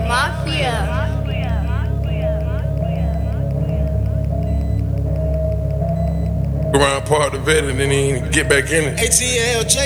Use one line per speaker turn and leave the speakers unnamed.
Mafia.
Around part of it and then he get back in it.
ATLJ.